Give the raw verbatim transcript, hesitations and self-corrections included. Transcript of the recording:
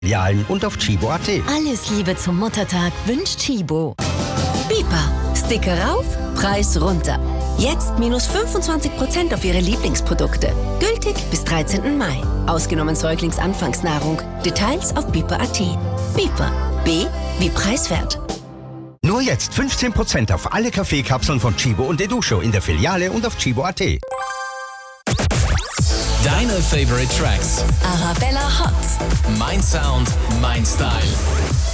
Filialen und auf Tchibo punkt at. Alles Liebe zum Muttertag wünscht Tchibo. Bipa. Sticker rauf, Preis runter. Jetzt minus fünfundzwanzig Prozent auf Ihre Lieblingsprodukte. Gültig bis dreizehnten Mai. Ausgenommen Säuglingsanfangsnahrung. Details auf bipa punkt at. Bipa. B wie preiswert. Nur jetzt fünfzehn Prozent auf alle Kaffeekapseln von Tchibo und Educho in der Filiale und auf Tchibo punkt at. Deine Favorite Tracks. Arabella Hot. Mein Sound, mein Style.